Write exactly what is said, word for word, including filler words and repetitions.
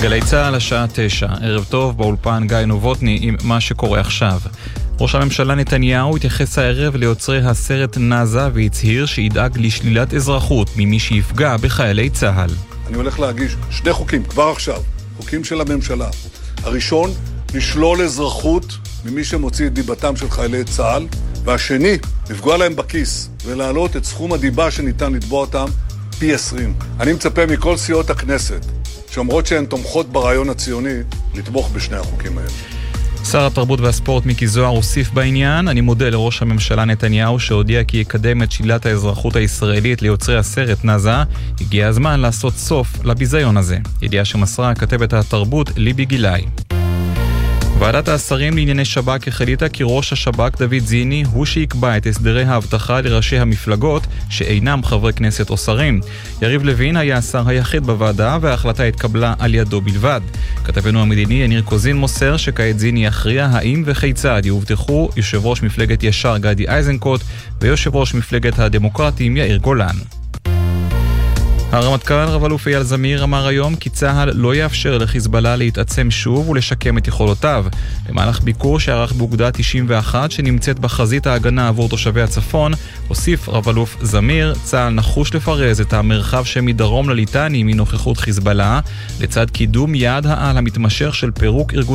גלי צהל השעה תשע, ערב טוב, באולפן גיא נובוטני עם מה שקורה עכשיו. ראש הממשלה נתניהו התייחס הערב ליוצרי הסרט נאזה והצהיר שידאג לשלילת אזרחות ממי שיפגע בחיילי צהל. אני הולך להגיש שני חוקים כבר עכשיו, חוקים של הממשלה. הראשון, לשלול אזרחות ממי שמוציא את דיבתם של חיילי צהל, והשני, לפגוע להם בכיס ולהעלות את סכום הדיבה שניתן לתבוע אותם פי עשרים. אני מצפה מכל סיעות הכנסת, שאומרות שהן תומכות ברעיון הציוני, לתמוך בשני החוקים האלה. שר התרבות והספורט מיקי זוהר הוסיף בעניין. אני מודה לראש הממשלה נתניהו שהודיע כי יקדם את שלילת האזרחות הישראלית ליוצרי הסרט נאזה. הגיע הזמן לעשות סוף לביזיון הזה. ידיעה שמסרה כתבת התרבות ליבי גילאי. ועדת השרים לענייני שב"כ החליטה כי ראש השב"כ דוד זיני הוא שיקבע את הסדרי ההבטחה לראשי המפלגות שאינם חברי כנסת או שרים. יריב לוין היה השר היחיד בוועדה וההחלטה התקבלה על ידו בלבד. כתבנו המדיני יניר קוזין מוסר שכעת זיני יכריע האם וכיצד יובטחו יושב ראש מפלגת ישר גדי איזנקוט ויושב ראש מפלגת הדמוקרטים יאיר גולן. הרמטכ"ל רב-אלוף אייל זמיר אמר היום כי צה"ל לא יאפשר לחיזבאללה להתעצם שוב ולשקם את יכולותיו. במהלך ביקור שערך באוגדה תשעים ואחת שנמצאת בחזית ההגנה עבור תושבי הצפון, הוסיף רב-אלוף זמיר, צה"ל נחוש לפרז את המרחב שמדרום לליטני מנוכחות חיזבאללה, לצד קידום יעד העל המתמשך של פירוק ארגון